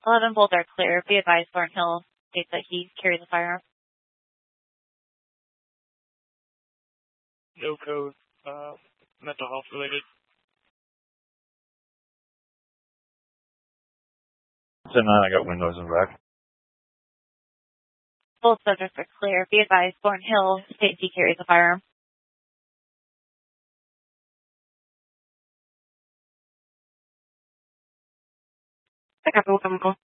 11 both are clear. Be advised, Thornhill states that he carries a firearm. No code, mental health related. 10-9, I got windows in back. Both subjects are clear. Be advised, Thornhill states he carries a firearm. I got the